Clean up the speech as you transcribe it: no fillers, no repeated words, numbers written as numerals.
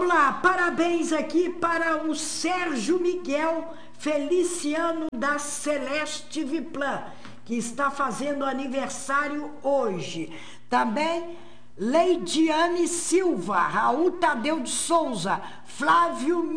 lá, parabéns aqui para o Sérgio Miguel Feliciano da Celeste Viplan, que está fazendo aniversário hoje. Também Leidiane Silva, Raul Tadeu de Souza, Flávio